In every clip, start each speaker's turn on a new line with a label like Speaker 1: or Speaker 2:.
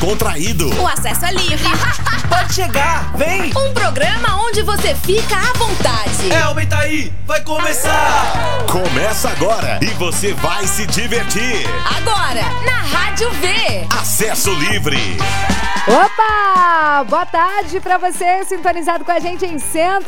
Speaker 1: descontraído.
Speaker 2: O acesso é livre.
Speaker 3: Pode chegar, vem!
Speaker 2: Um programa onde você fica à vontade.
Speaker 3: Aumenta aí, vai começar!
Speaker 1: Começa agora e você vai se divertir.
Speaker 2: Agora, na Rádio V.
Speaker 1: Acesso livre.
Speaker 4: Opa! Boa tarde pra você, sintonizado com a gente em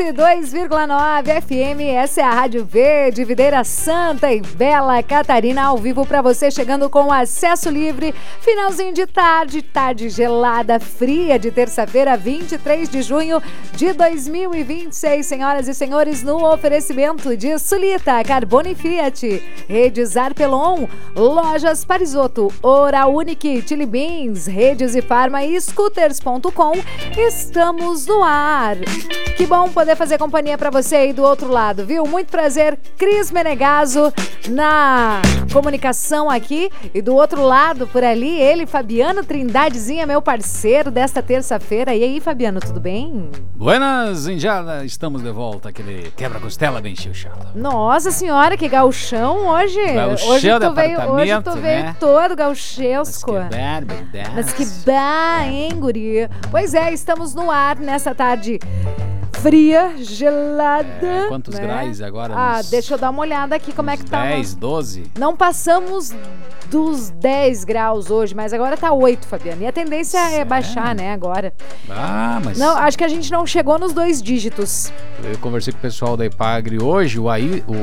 Speaker 4: 102,9 FM. Essa é a Rádio V de Videira Santa e Bela Catarina, ao vivo pra você, chegando com acesso livre. Finalzinho de tarde, tarde gelada, fria de terça-feira, 23 de junho de 2026. Senhoras e senhores, no oferecimento de Sulita, Carbone Fiat, Redes Arpelon, Lojas Parisotto, Oral Unique, Chili Beans, Redes e Farma e Scooters.com, estamos no ar. Que bom poder fazer companhia pra você aí do outro lado, viu? Muito prazer, Cris Menegaso na comunicação aqui, e do outro lado, por ali, ele, Fabiano Trindadezinha, meu parceiro desta terça-feira. E aí, Fabiano, tudo bem?
Speaker 5: Buenas, Indiana, estamos de volta, aquele quebra-costela bem chuchado.
Speaker 4: Nossa senhora, que gauchão hoje. Hoje tu veio todo gauchesco. Mas que bá, hein, guri? Pois é, estamos no ar nessa tarde fria, gelada.
Speaker 5: Quantos graus agora?
Speaker 4: Deixa eu dar uma olhada aqui como é que tá.
Speaker 5: 10, 12?
Speaker 4: Não passamos dos 10 graus hoje, mas agora tá 8, Fabiano. E a tendência é baixar, né, agora.
Speaker 5: Mas...
Speaker 4: Não, acho que a gente não chegou nos 2 dígitos.
Speaker 5: Eu conversei com o pessoal da Ipagre hoje, o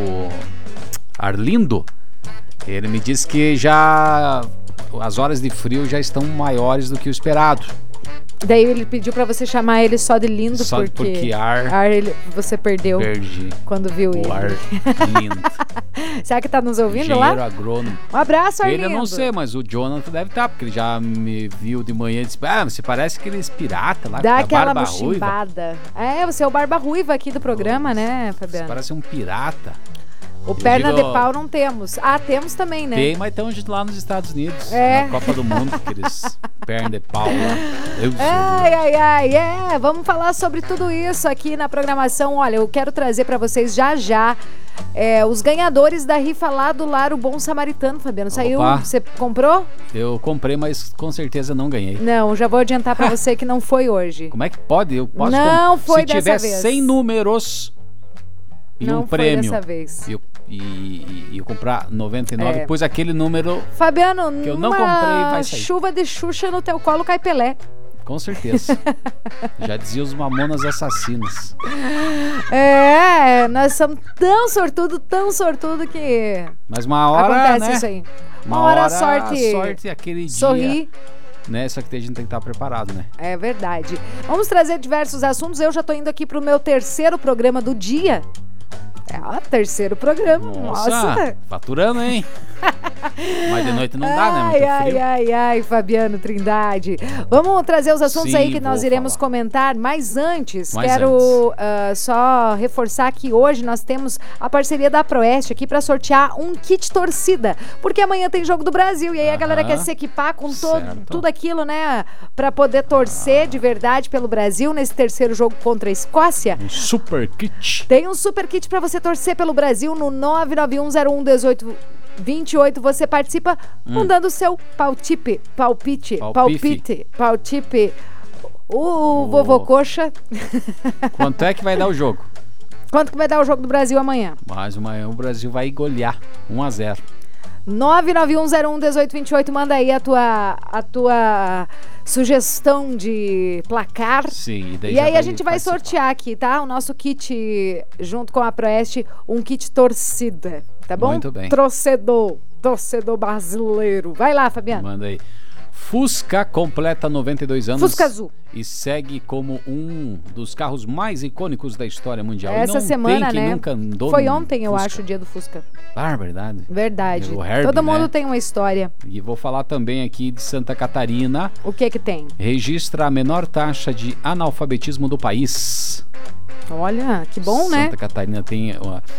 Speaker 5: Arlindo, ele me disse que já as horas de frio já estão maiores do que o esperado.
Speaker 4: Daí ele pediu pra você chamar ele só de lindo,
Speaker 5: só porque
Speaker 4: você perdeu.
Speaker 5: Perdi.
Speaker 4: Quando viu ele.
Speaker 5: O ar lindo.
Speaker 4: Será que tá nos ouvindo
Speaker 5: Engenheiro
Speaker 4: lá?
Speaker 5: agrônomo.
Speaker 4: Um abraço, Arlindo.
Speaker 5: Ele eu não sei, mas o Jonathan deve estar, porque ele já me viu de manhã e disse: você parece aqueles piratas lá.
Speaker 4: Dá aquela
Speaker 5: barba
Speaker 4: mochimbada. Você é o barba ruiva aqui do programa, né, Fabiano?
Speaker 5: Você parece um pirata.
Speaker 4: O perna de pau não temos. Temos também, né?
Speaker 5: Tem, mas estão lá nos Estados Unidos. Na Copa do Mundo, aqueles perna de pau lá.
Speaker 4: Vamos falar sobre tudo isso aqui na programação. Olha, eu quero trazer pra vocês já os ganhadores da rifa lá do Lar O Bom Samaritano, Fabiano. Saiu? Você comprou?
Speaker 5: Eu comprei, mas com certeza não ganhei.
Speaker 4: Não, já vou adiantar pra você que não foi hoje.
Speaker 5: Como é que pode? Eu posso
Speaker 4: não foi
Speaker 5: se
Speaker 4: dessa
Speaker 5: tiver
Speaker 4: vez.
Speaker 5: 100 números e
Speaker 4: não
Speaker 5: um prêmio.
Speaker 4: Foi dessa vez.
Speaker 5: E eu comprar 99, depois aquele número,
Speaker 4: Fabiano,
Speaker 5: que eu não comprei, vai sair.
Speaker 4: Chuva de Xuxa no teu colo cai Pelé.
Speaker 5: Com certeza. Já dizia os Mamonas Assassinas.
Speaker 4: Nós somos tão sortudo que...
Speaker 5: Mas uma hora,
Speaker 4: acontece,
Speaker 5: né?
Speaker 4: Isso aí. Uma hora a sorte
Speaker 5: aquele
Speaker 4: sorrir.
Speaker 5: Dia, né? Só que a gente tem que estar preparado, né?
Speaker 4: É verdade. Vamos trazer diversos assuntos. Eu já tô indo aqui pro meu terceiro programa do dia. Terceiro programa. Nossa.
Speaker 5: Faturando, hein? Mas de noite não dá, né? Muito frio.
Speaker 4: Fabiano Trindade. Vamos trazer os assuntos aí que nós iremos comentar. Mas antes, quero só reforçar que hoje nós temos a parceria da Proeste aqui para sortear um kit torcida. Porque amanhã tem Jogo do Brasil. E aí a galera quer se equipar com tudo aquilo, né? Para poder torcer de verdade pelo Brasil nesse terceiro jogo contra a Escócia.
Speaker 5: Um super kit.
Speaker 4: Tem um super kit para você torcer pelo Brasil no 991011828. Você participa mandando o seu palpite. O vovô coxa.
Speaker 5: Quanto é que vai dar o jogo?
Speaker 4: Quanto que vai dar o jogo do Brasil amanhã?
Speaker 5: Mas amanhã o Brasil vai golear 1-0.
Speaker 4: 991011828. Manda aí a tua sugestão de placar.
Speaker 5: Sim,
Speaker 4: e aí a gente vai sortear aqui, tá? O nosso kit, junto com a Proeste, um kit torcida, tá bom?
Speaker 5: Muito bem.
Speaker 4: Torcedor brasileiro. Vai lá, Fabiano.
Speaker 5: Manda aí. Fusca completa 92 anos.
Speaker 4: Fusca azul.
Speaker 5: E segue como um dos carros mais icônicos da história mundial.
Speaker 4: Essa semana,
Speaker 5: tem quem
Speaker 4: né?
Speaker 5: Nunca andou.
Speaker 4: Foi ontem, eu acho, o dia do Fusca.
Speaker 5: Verdade.
Speaker 4: Verdade.
Speaker 5: Herbie,
Speaker 4: todo mundo tem uma história.
Speaker 5: E vou falar também aqui de Santa Catarina.
Speaker 4: O que tem?
Speaker 5: Registra a menor taxa de analfabetismo do país.
Speaker 4: Olha, que bom, né?
Speaker 5: Santa Catarina tem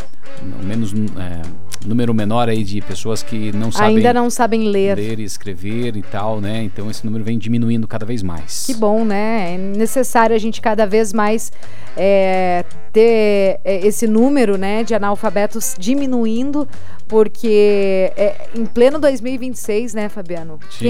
Speaker 5: número menor aí de pessoas que ainda não sabem ler e escrever e tal, né? Então esse número vem diminuindo cada vez mais.
Speaker 4: Que bom, né? É necessário a gente cada vez mais ter esse número, né, de analfabetos diminuindo, porque em pleno 2026, né, Fabiano?
Speaker 5: Sim.